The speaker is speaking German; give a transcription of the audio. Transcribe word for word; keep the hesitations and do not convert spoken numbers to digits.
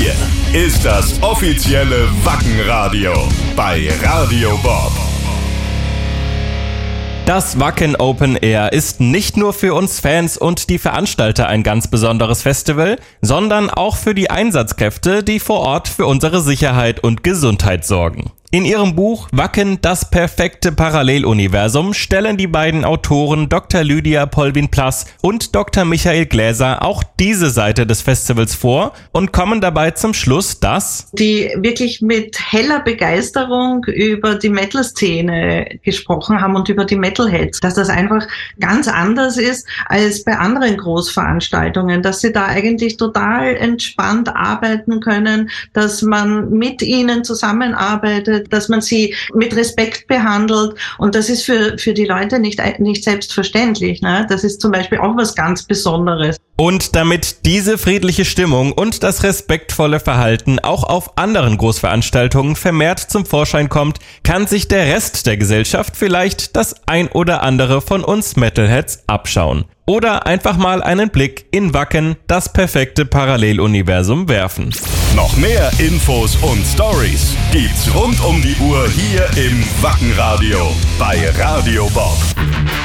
Hier ist das offizielle Wacken-Radio bei Radio Bob. Das Wacken Open Air ist nicht nur für uns Fans und die Veranstalter ein ganz besonderes Festival, sondern auch für die Einsatzkräfte, die vor Ort für unsere Sicherheit und Gesundheit sorgen. In ihrem Buch Wacken, das perfekte Paralleluniversum stellen die beiden Autoren Doktor Lydia Polwin-Plass und Doktor Michael Gläser auch diese Seite des Festivals vor und kommen dabei zum Schluss, dass die wirklich mit heller Begeisterung über die Metal-Szene gesprochen haben und über die Metalheads, dass das einfach ganz anders ist als bei anderen Großveranstaltungen, dass sie da eigentlich total entspannt arbeiten können, dass man mit ihnen zusammenarbeitet, dass man sie mit Respekt behandelt, und das ist für für die Leute nicht nicht selbstverständlich, ne? Das ist zum Beispiel auch was ganz Besonderes. Und damit diese friedliche Stimmung und das respektvolle Verhalten auch auf anderen Großveranstaltungen vermehrt zum Vorschein kommt, kann sich der Rest der Gesellschaft vielleicht das ein oder andere von uns Metalheads abschauen. Oder einfach mal einen Blick in Wacken, das perfekte Paralleluniversum, werfen. Noch mehr Infos und Stories gibt's rund um die Uhr hier im Wacken-Radio bei Radio Bob.